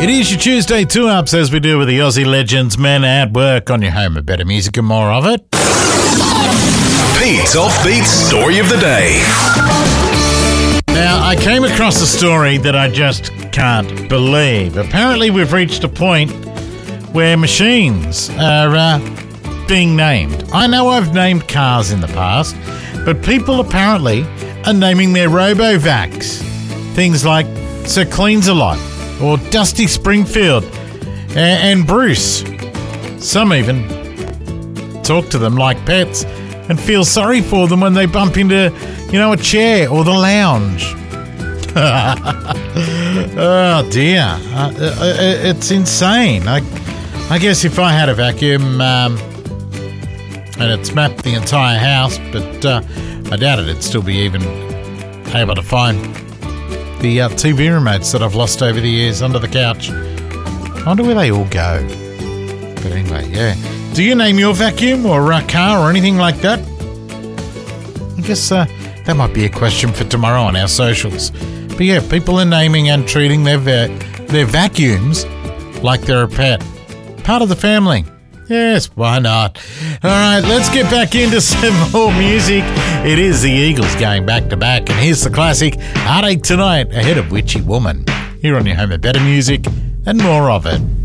It is your Tuesday 2-Ups as we do with the Aussie legends, men at work on your home of better music and more of it. Pete's Offbeat Story of the Day. Now, I came across a story that I just can't believe. Apparently, we've reached a point where machines are being named. I know I've named cars in the past, but people apparently are naming their Robovacs. Things like Sir Cleans-A-Lot or Dusty Springfield and Bruce. Some even talk to them like pets and feel sorry for them when they bump into, a chair or the lounge. Oh, dear. It's insane. I guess if I had a vacuum and it's mapped the entire house, but I doubt it'd still be even able to find the TV remotes that I've lost over the years under the couch. I wonder where they all go. But anyway, yeah. Do you name your vacuum or car or anything like that? I guess that might be a question for tomorrow on our socials. But yeah, people are naming and treating their vacuums like they're a pet. Part of the family. Yes, why not? All right, let's get back into some more music. It is the Eagles going back-to-back, and here's the classic Heartache Tonight ahead of Witchy Woman. Here on your home of better music and more of it.